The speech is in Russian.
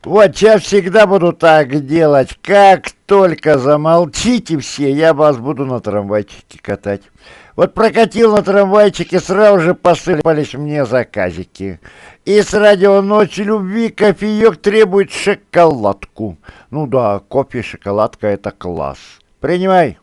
Вот я всегда буду так делать. Как только замолчите все, я вас буду на трамвайчике катать. Вот прокатил на трамвайчике, сразу же посыпались мне заказики. И с радио «Ночи любви» кофеек требует шоколадку. Ну да, кофе, шоколадка — это класс. Принимай.